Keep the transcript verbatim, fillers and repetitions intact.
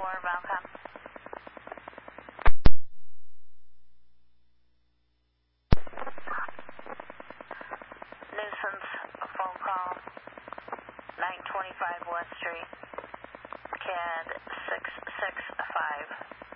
four, Valcom. Nuisance, phone call, nine twenty-five West Street, C A D six six five.